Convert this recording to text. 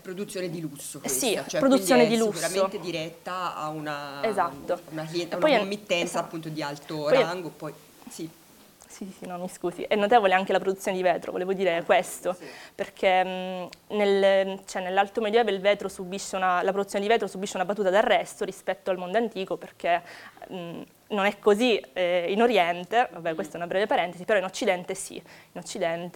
produzione di lusso questa, Sì, cioè produzione quindi di è lusso. sicuramente diretta a Esatto. una E poi committenza esatto. appunto di alto Poi rango, poi sì. sì, no, mi scusi. È notevole anche la produzione di vetro, volevo dire questo, Sì. perché nell'Alto Medioevo la produzione di vetro subisce una battuta d'arresto rispetto al mondo antico, perché non è così in Oriente, vabbè questa è una breve parentesi, però in Occidente sì. In Occidente